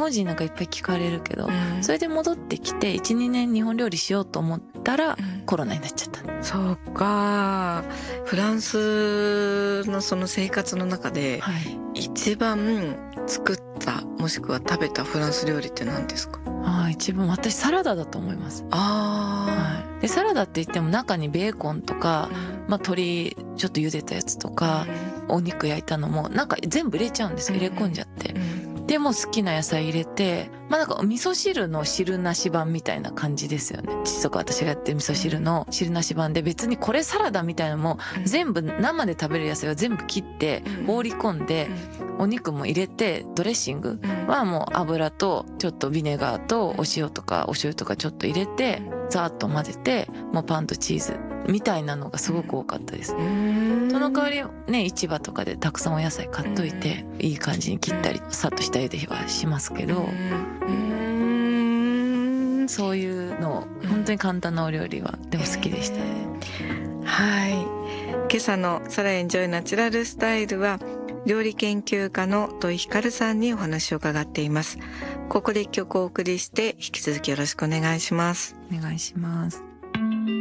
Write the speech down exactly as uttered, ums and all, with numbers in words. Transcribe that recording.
本人なんかいっぱい聞かれるけど、 うん、 それで戻ってきて いちにねん日本料理しようと思ったら、 うん、 コロナになっちゃった。 そうか。フランスのその生活の中で、はい、一番作ったもしくは食べたフランス料理って何ですか？ あ、一番私サラダだと思います。 あ、 はい、でサラダって言っても中にベーコンとか、うん、まあ、鶏ちょっと茹でたやつとか、うん、お肉焼いたのもなんか全部入れちゃうんですよ。入れ込んじゃって、うん、でもう好きな野菜入れて、まあなんか味噌汁の汁なし版みたいな感じですよね。父とか私がやってる味噌汁の汁なし版で、別にこれサラダみたいなのも全部生で食べる野菜は全部切って放り込んで、お肉も入れて、ドレッシングはもう油とちょっとビネガーとお塩とかお醤油とかちょっと入れてザーッと混ぜて、もうパンとチーズみたいなのがすごく多かったです。その代わりね、市場とかでたくさんお野菜買っといていい感じに切ったりさっとした茹ではしますけど、そういうの本当に簡単なお料理はでも好きでしたね。 はい、今朝のサラエンジョイナチュラルスタイルは料理研究家の土井ひかるさんにお話を伺っています。ここで一曲お送りして引き続きよろしくお願いします。 お願いします。